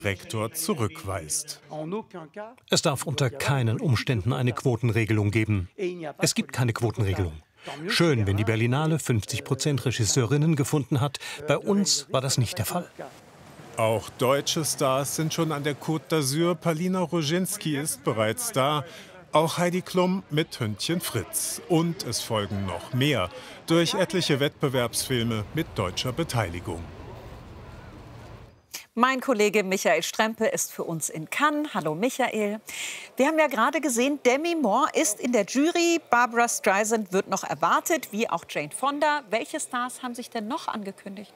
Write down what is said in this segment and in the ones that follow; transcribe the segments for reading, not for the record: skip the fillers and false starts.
Rektor zurückweist. Es darf unter keinen Umständen eine Quotenregelung geben. Es gibt keine Quotenregelung. Schön, wenn die Berlinale 50% Regisseurinnen gefunden hat. Bei uns war das nicht der Fall. Auch deutsche Stars sind schon an der Côte d'Azur. Palina Roginski ist bereits da. Auch Heidi Klum mit Hündchen Fritz. Und es folgen noch mehr durch etliche Wettbewerbsfilme mit deutscher Beteiligung. Mein Kollege Michael Strempe ist für uns in Cannes. Hallo Michael. Wir haben ja gerade gesehen, Demi Moore ist in der Jury. Barbra Streisand wird noch erwartet, wie auch Jane Fonda. Welche Stars haben sich denn noch angekündigt?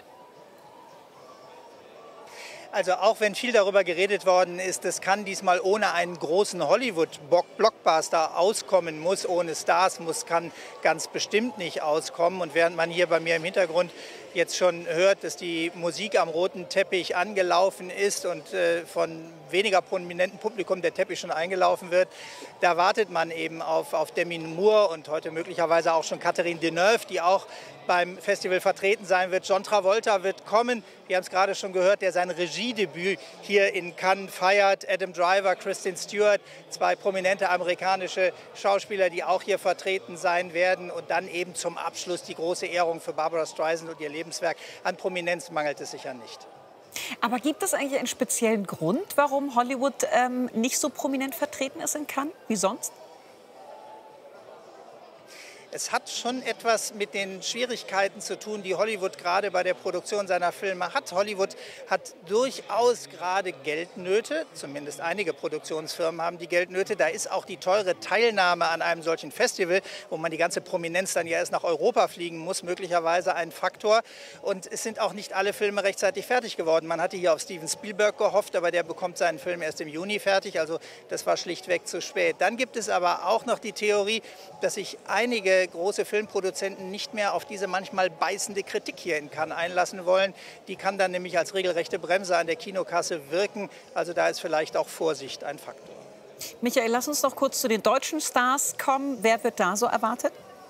Also auch wenn viel darüber geredet worden ist, es kann diesmal ohne einen großen Hollywood-Blockbuster auskommen muss, ohne Stars kann ganz bestimmt nicht auskommen. Und während man hier bei mir im Hintergrund jetzt schon hört, dass die Musik am roten Teppich angelaufen ist und von weniger prominenten Publikum der Teppich schon eingelaufen wird, da wartet man eben auf Demi Moore und heute möglicherweise auch schon Catherine Deneuve, die auch beim Festival vertreten sein wird. John Travolta wird kommen. Wir haben es gerade schon gehört, der sein Regiedebüt hier in Cannes feiert. Adam Driver, Kristen Stewart, zwei prominente amerikanische Schauspieler, die auch hier vertreten sein werden. Und dann eben zum Abschluss die große Ehrung für Barbra Streisand und ihr Lebenswerk. An Prominenz mangelt es sicher nicht. Aber gibt es eigentlich einen speziellen Grund, warum Hollywood nicht so prominent vertreten ist in Cannes wie sonst? Es hat schon etwas mit den Schwierigkeiten zu tun, die Hollywood gerade bei der Produktion seiner Filme hat. Hollywood hat durchaus gerade Geldnöte, zumindest einige Produktionsfirmen haben die Geldnöte. Da ist auch die teure Teilnahme an einem solchen Festival, wo man die ganze Prominenz dann ja erst nach Europa fliegen muss, möglicherweise ein Faktor. Und es sind auch nicht alle Filme rechtzeitig fertig geworden. Man hatte hier auf Steven Spielberg gehofft, aber der bekommt seinen Film erst im Juni fertig. Also das war schlichtweg zu spät. Dann gibt es aber auch noch die Theorie, dass sich einige große Filmproduzenten nicht mehr auf diese manchmal beißende Kritik hier in Cannes einlassen wollen. Die kann dann nämlich als regelrechte Bremse an der Kinokasse wirken. Also da ist vielleicht auch Vorsicht ein Faktor. Michael, lass uns noch kurz zu den deutschen Stars kommen. Wer wird da so erwartet?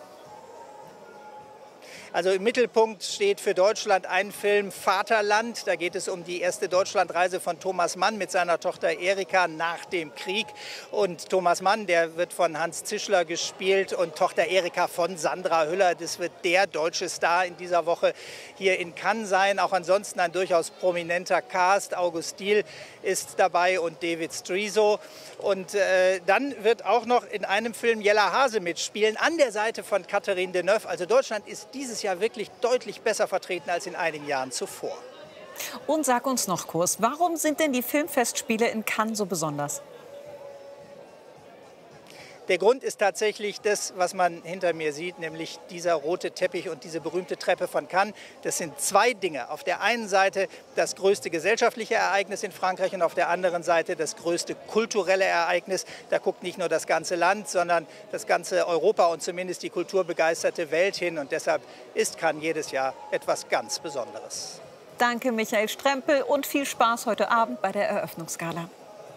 Also im Mittelpunkt steht für Deutschland ein Film Vaterland. Da geht es um die erste Deutschlandreise von Thomas Mann mit seiner Tochter Erika nach dem Krieg. Und Thomas Mann, der wird von Hans Zischler gespielt und Tochter Erika von Sandra Hüller. Das wird der deutsche Star in dieser Woche hier in Cannes sein. Auch ansonsten ein durchaus prominenter Cast. August Diehl ist dabei und David Striso. Und dann wird auch noch in einem Film Jella Hase mitspielen, an der Seite von Catherine Deneuve. Also Deutschland ist dieses Jahr wirklich deutlich besser vertreten als in einigen Jahren zuvor. Und sag uns noch kurz, warum sind denn die Filmfestspiele in Cannes so besonders? Der Grund ist tatsächlich das, was man hinter mir sieht, nämlich dieser rote Teppich und diese berühmte Treppe von Cannes. Das sind zwei Dinge. Auf der einen Seite das größte gesellschaftliche Ereignis in Frankreich und auf der anderen Seite das größte kulturelle Ereignis. Da guckt nicht nur das ganze Land, sondern das ganze Europa und zumindest die kulturbegeisterte Welt hin. Und deshalb ist Cannes jedes Jahr etwas ganz Besonderes. Danke, Michael Strempel, und viel Spaß heute Abend bei der Eröffnungsgala.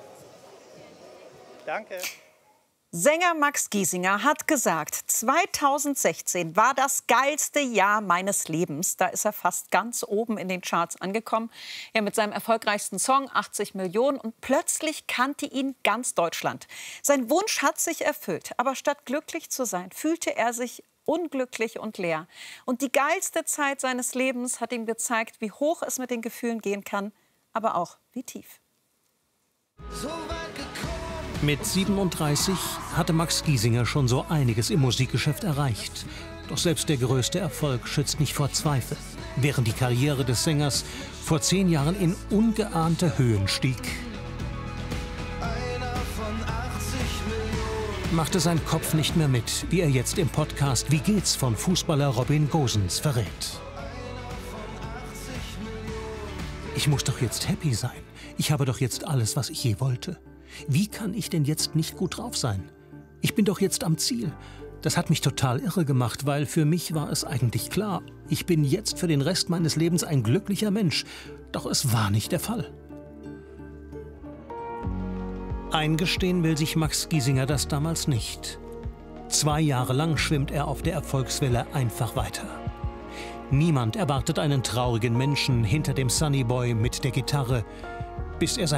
Danke. Sänger Max Giesinger hat gesagt, 2016 war das geilste Jahr meines Lebens. Da ist er fast ganz oben in den Charts angekommen. Ja, mit seinem erfolgreichsten Song, 80 Millionen. Und plötzlich kannte ihn ganz Deutschland. Sein Wunsch hat sich erfüllt. Aber statt glücklich zu sein, fühlte er sich unglücklich und leer. Und die geilste Zeit seines Lebens hat ihm gezeigt, wie hoch es mit den Gefühlen gehen kann, aber auch wie tief. Mit 37 hatte Max Giesinger schon so einiges im Musikgeschäft erreicht. Doch selbst der größte Erfolg schützt nicht vor Zweifel. Während die Karriere des Sängers vor 10 Jahren in ungeahnte Höhen stieg, machte sein Kopf nicht mehr mit, wie er jetzt im Podcast Wie geht's von Fußballer Robin Gosens verrät. Ich muss doch jetzt happy sein. Ich habe doch jetzt alles, was ich je wollte. Wie kann ich denn jetzt nicht gut drauf sein? Ich bin doch jetzt am Ziel. Das hat mich total irre gemacht, weil für mich war es eigentlich klar, ich bin jetzt für den Rest meines Lebens ein glücklicher Mensch. Doch es war nicht der Fall. Eingestehen will sich Max Giesinger das damals nicht. 2 Jahre lang schwimmt er auf der Erfolgswelle einfach weiter. Niemand erwartet einen traurigen Menschen hinter dem Sunnyboy mit der Gitarre. bis er